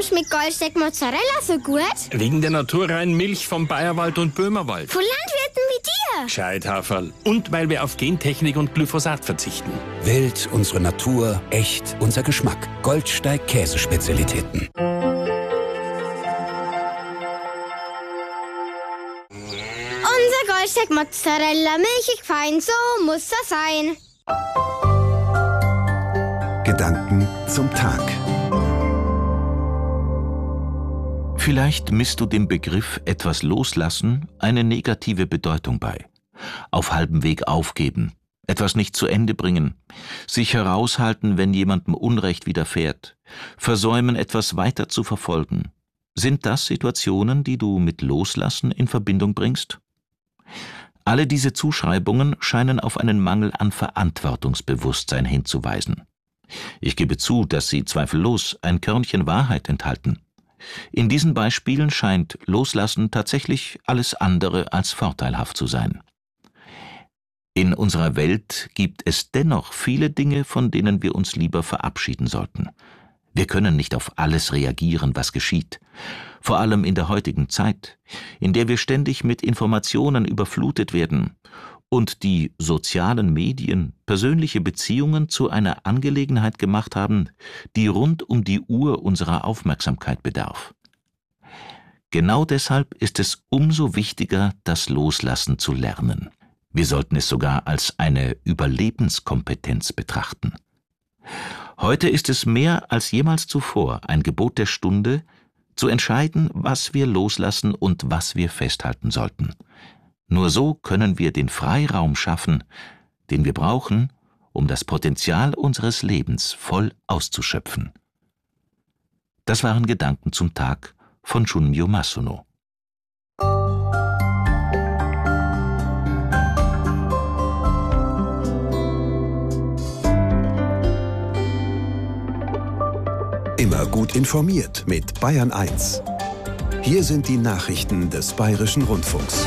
schmeckt Goldsteak Mozzarella so gut? Wegen der naturreinen Milch vom Bayerwald und Böhmerwald. Von Landwirten wie dir. Gescheithaferl. Und weil wir auf Gentechnik und Glyphosat verzichten. Wild, unsere Natur, echt, unser Geschmack. Goldsteig Käsespezialitäten. Unser Goldsteak Mozzarella, milchig fein, so muss das sein. Gedanken zum Tag. Vielleicht misst du dem Begriff etwas loslassen eine negative Bedeutung bei. Auf halbem Weg aufgeben, etwas nicht zu Ende bringen, sich heraushalten, wenn jemandem Unrecht widerfährt, versäumen, etwas weiter zu verfolgen. Sind das Situationen, die du mit Loslassen in Verbindung bringst? Alle diese Zuschreibungen scheinen auf einen Mangel an Verantwortungsbewusstsein hinzuweisen. Ich gebe zu, dass sie zweifellos ein Körnchen Wahrheit enthalten. In diesen Beispielen scheint Loslassen tatsächlich alles andere als vorteilhaft zu sein. In unserer Welt gibt es dennoch viele Dinge, von denen wir uns lieber verabschieden sollten. Wir können nicht auf alles reagieren, was geschieht. Vor allem in der heutigen Zeit, in der wir ständig mit Informationen überflutet werden und die sozialen Medien persönliche Beziehungen zu einer Angelegenheit gemacht haben, die rund um die Uhr unserer Aufmerksamkeit bedarf. Genau deshalb ist es umso wichtiger, das Loslassen zu lernen. Wir sollten es sogar als eine Überlebenskompetenz betrachten. Heute ist es mehr als jemals zuvor ein Gebot der Stunde, zu entscheiden, was wir loslassen und was wir festhalten sollten. Nur so können wir den Freiraum schaffen, den wir brauchen, um das Potenzial unseres Lebens voll auszuschöpfen. Das waren Gedanken zum Tag von Shunmyo Masuno. Immer gut informiert mit Bayern 1. Hier sind die Nachrichten des Bayerischen Rundfunks.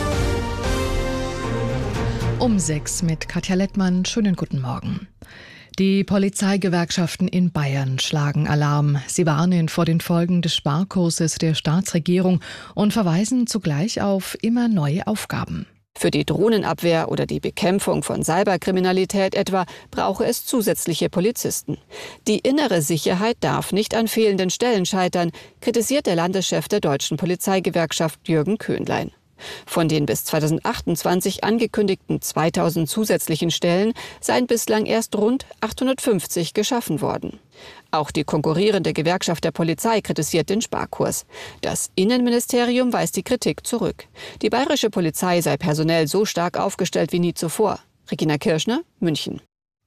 Um 6 mit Katja Lettmann. Schönen guten Morgen. Die Polizeigewerkschaften in Bayern schlagen Alarm. Sie warnen vor den Folgen des Sparkurses der Staatsregierung und verweisen zugleich auf immer neue Aufgaben. Für die Drohnenabwehr oder die Bekämpfung von Cyberkriminalität etwa brauche es zusätzliche Polizisten. Die innere Sicherheit darf nicht an fehlenden Stellen scheitern, kritisiert der Landeschef der Deutschen Polizeigewerkschaft Jürgen Köhnlein. Von den bis 2028 angekündigten 2000 zusätzlichen Stellen seien bislang erst rund 850 geschaffen worden. Auch die konkurrierende Gewerkschaft der Polizei kritisiert den Sparkurs. Das Innenministerium weist die Kritik zurück. Die bayerische Polizei sei personell so stark aufgestellt wie nie zuvor. Regina Kirschner, München.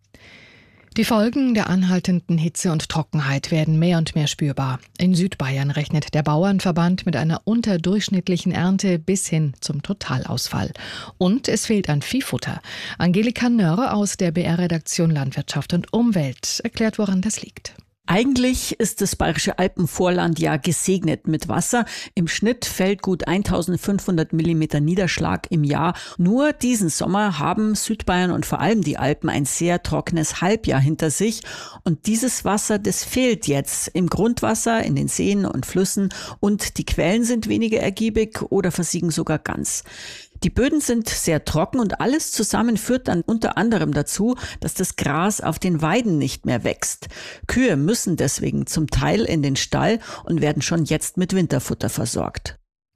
Die Folgen der anhaltenden Hitze und Trockenheit werden mehr und mehr spürbar. In Südbayern rechnet der Bauernverband mit einer unterdurchschnittlichen Ernte bis hin zum Totalausfall. Und es fehlt an Viehfutter. Angelika Nörre aus der BR-Redaktion Landwirtschaft und Umwelt erklärt, woran das liegt. Eigentlich ist das Bayerische Alpenvorland ja gesegnet mit Wasser. Im Schnitt fällt gut 1500 Millimeter Niederschlag im Jahr. Nur diesen Sommer haben Südbayern und vor allem die Alpen ein sehr trockenes Halbjahr hinter sich. Und dieses Wasser, das fehlt jetzt im Grundwasser, in den Seen und Flüssen. Und die Quellen sind weniger ergiebig oder versiegen sogar ganz. Die Böden sind sehr trocken und alles zusammen führt dann unter anderem dazu, dass das Gras auf den Weiden nicht mehr wächst. Kühe müssen deswegen zum Teil in den Stall und werden schon jetzt mit Winterfutter versorgt.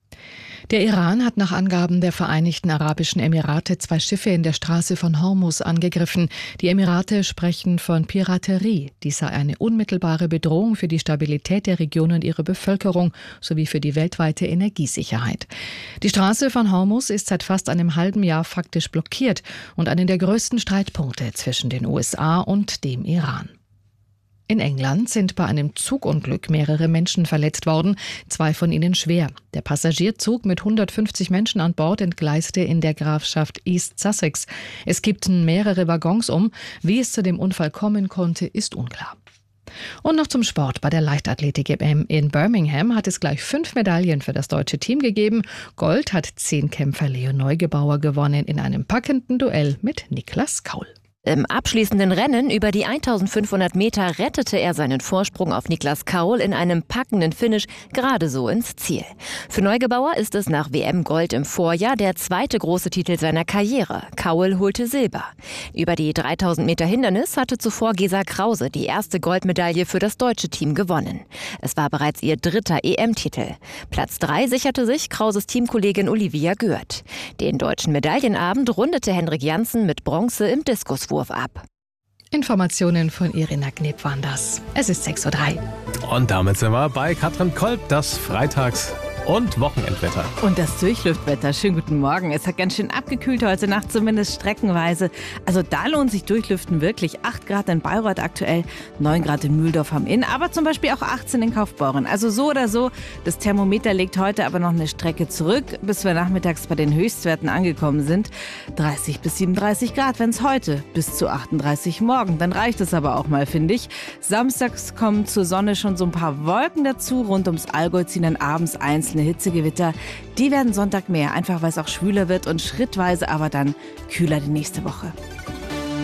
Der Iran hat nach Angaben der Vereinigten Arabischen Emirate 2 Schiffe in der Straße von Hormuz angegriffen. Die Emirate sprechen von Piraterie. Dies sei eine unmittelbare Bedrohung für die Stabilität der Region und ihre Bevölkerung sowie für die weltweite Energiesicherheit. Die Straße von Hormuz ist seit fast einem halben Jahr faktisch blockiert und einer der größten Streitpunkte zwischen den USA und dem Iran. In England sind bei einem Zugunglück mehrere Menschen verletzt worden, 2 von ihnen schwer. Der Passagierzug mit 150 Menschen an Bord entgleiste in der Grafschaft East Sussex. Es kippten mehrere Waggons um. Wie es zu dem Unfall kommen konnte, ist unklar. Und noch zum Sport. Bei der Leichtathletik-EM in Birmingham hat es gleich 5 Medaillen für das deutsche Team gegeben. Gold hat 10-Kämpfer Leo Neugebauer gewonnen in einem packenden Duell mit Niklas Kaul. Im abschließenden Rennen über die 1500 Meter rettete er seinen Vorsprung auf Niklas Kaul in einem packenden Finish gerade so ins Ziel. Für Neugebauer ist es nach WM-Gold im Vorjahr der zweite große Titel seiner Karriere. Kaul holte Silber. Über die 3000 Meter Hindernis hatte zuvor Gesa Krause die erste Goldmedaille für das deutsche Team gewonnen. Es war bereits ihr 3. EM-Titel. Platz 3 sicherte sich Krauses Teamkollegin Olivia Gürt. Den deutschen Medaillenabend rundete Henrik Janssen mit Bronze im Diskuswurf ab. Informationen von Irina Knipp waren das. Es ist 6:03 Uhr. Und damit sind wir bei Katrin Kolb, das Freitags- und Wochenendwetter. Und das Durchlüftwetter. Schönen guten Morgen. Es hat ganz schön abgekühlt heute Nacht, zumindest streckenweise. Also da lohnt sich Durchlüften wirklich. 8 Grad in Bayreuth aktuell, 9 Grad in Mühldorf am Inn, aber zum Beispiel auch 18 in Kaufbeuren. Also so oder so, das Thermometer legt heute aber noch eine Strecke zurück, bis wir nachmittags bei den Höchstwerten angekommen sind. 30 bis 37 Grad, wenn es heute, bis zu 38 morgen. Dann reicht es aber auch mal, finde ich. Samstags kommen zur Sonne schon so ein paar Wolken dazu. Rund ums Allgäu ziehen dann abends einzelne Hitzegewitter. Die werden Sonntag mehr, einfach weil es auch schwüler wird und schrittweise aber dann kühler die nächste Woche.